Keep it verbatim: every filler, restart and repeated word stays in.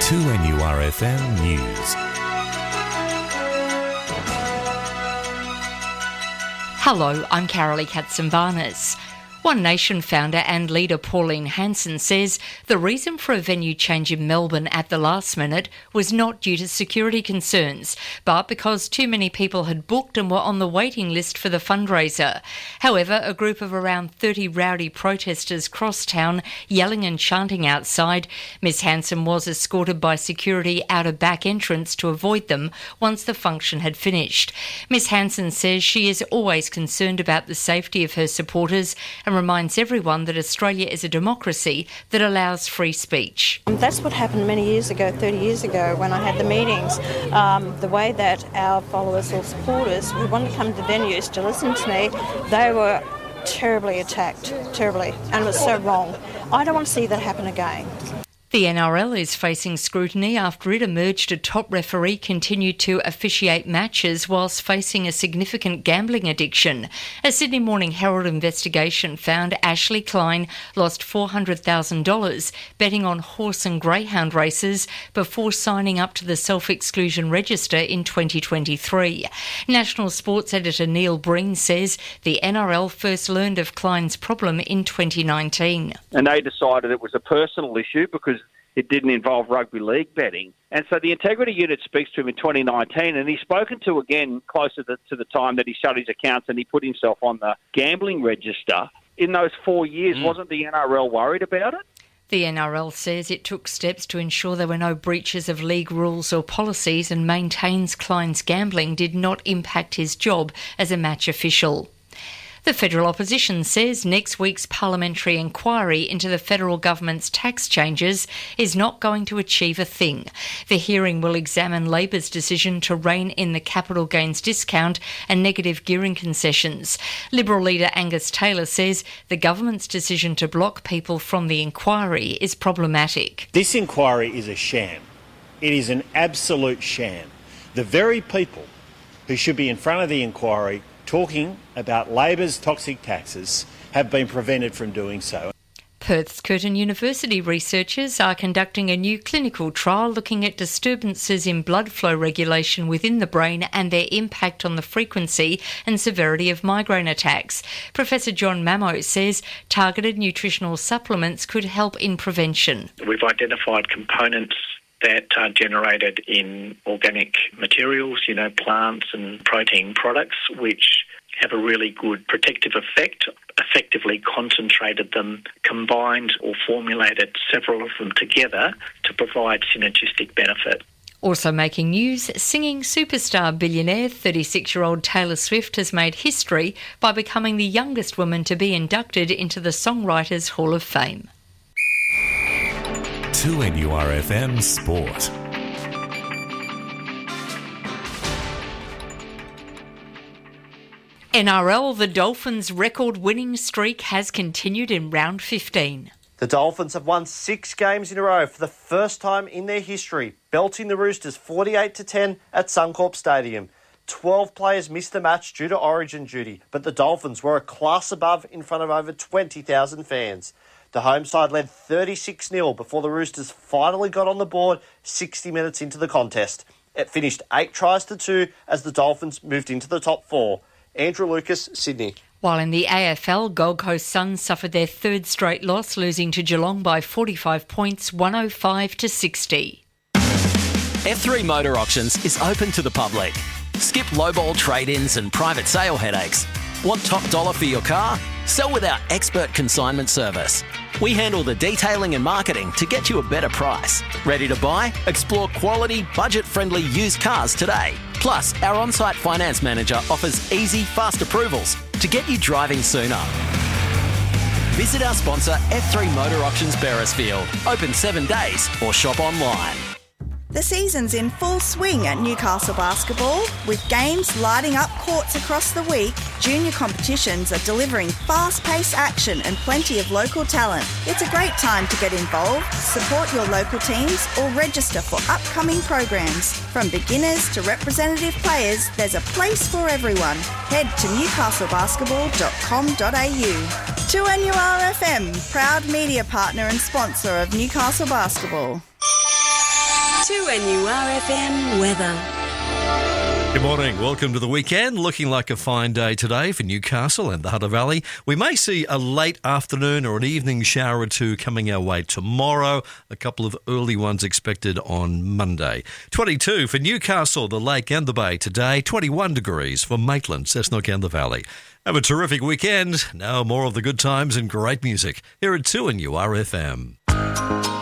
two N U R F M News. Hello, I'm Carolee Katsimbanis. One Nation founder and leader Pauline Hanson says the reason for a venue change in Melbourne at the last minute was not due to security concerns, but because too many people had booked and were on the waiting list for the fundraiser. However, a group of around thirty rowdy protesters crossed town, yelling and chanting outside. Miss Hanson was escorted by security out a back entrance to avoid them once the function had finished. Miss Hanson says she is always concerned about the safety of her supporters and reminds everyone that Australia is a democracy that allows free speech. That's what happened many years ago, thirty years ago, when I had the meetings. Um, the way that our followers or supporters who wanted to come to venues to listen to me, they were terribly attacked, terribly, and it was so wrong. I don't want to see that happen again. The N R L is facing scrutiny after it emerged a top referee continued to officiate matches whilst facing a significant gambling addiction. A Sydney Morning Herald investigation found Ashley Klein lost four hundred thousand dollars betting on horse and greyhound races before signing up to the self-exclusion register in twenty twenty-three. National Sports Editor Neil Breen says the N R L first learned of Klein's problem in twenty nineteen. And they decided it was a personal issue because it didn't involve rugby league betting. And so the Integrity Unit speaks to him in twenty nineteen, and he's spoken to again closer to, to the time that he shut his accounts and he put himself on the gambling register. In those four years, mm. wasn't the N R L worried about it? The N R L says it took steps to ensure there were no breaches of league rules or policies and maintains Klein's gambling did not impact his job as a match official. The federal opposition says next week's parliamentary inquiry into the federal government's tax changes is not going to achieve a thing. The hearing will examine Labor's decision to rein in the capital gains discount and negative gearing concessions. Liberal leader Angus Taylor says the government's decision to block people from the inquiry is problematic. This inquiry is a sham. It is an absolute sham. The very people who should be in front of the inquiry talking about Labor's toxic taxes have been prevented from doing so. Perth's Curtin University researchers are conducting a new clinical trial looking at disturbances in blood flow regulation within the brain and their impact on the frequency and severity of migraine attacks. Professor John Mamo says targeted nutritional supplements could help in prevention. We've identified components that are generated in organic materials, you know, plants and protein products, which have a really good protective effect, effectively concentrated them, combined or formulated several of them together to provide synergistic benefit. Also making news, singing superstar billionaire thirty-six-year-old Taylor Swift has made history by becoming the youngest woman to be inducted into the Songwriters Hall of Fame. two N U R F M Sport. N R L, the Dolphins' record-winning streak has continued in round fifteen. The Dolphins have won six games in a row for the first time in their history, belting the Roosters forty-eight to ten at Suncorp Stadium. Twelve players missed the match due to origin duty, but the Dolphins were a class above in front of over twenty thousand fans. The home side led thirty-six nil before the Roosters finally got on the board sixty minutes into the contest. It finished eight tries to two as the Dolphins moved into the top four. Andrew Lucas, Sydney. While in the A F L, Gold Coast Suns suffered their third straight loss, losing to Geelong by forty-five points, one oh five to sixty. F three Motor Auctions is open to the public. Skip lowball trade-ins and private sale headaches. Want top dollar for your car? Sell with our expert consignment service. We handle the detailing and marketing to get you a better price. Ready to buy? Explore quality, budget-friendly used cars today. Plus, our on-site finance manager offers easy, fast approvals to get you driving sooner. Visit our sponsor F three Motor Auctions Beresfield. Open seven days or shop online. The season's in full swing at Newcastle Basketball. With games lighting up courts across the week, junior competitions are delivering fast-paced action and plenty of local talent. It's a great time to get involved, support your local teams or register for upcoming programs. From beginners to representative players, there's a place for everyone. Head to newcastle basketball dot com dot a u. two N U R F M, proud media partner and sponsor of Newcastle Basketball. two N U R F M weather. Good morning. Welcome to the weekend. Looking like a fine day today for Newcastle and the Hunter Valley. We may see a late afternoon or an evening shower or two coming our way tomorrow. A couple of early ones expected on Monday. twenty-two for Newcastle, the Lake and the Bay today. twenty-one degrees for Maitland, Cessnock and the Valley. Have a terrific weekend. Now more of the good times and great music here at two N U R F M.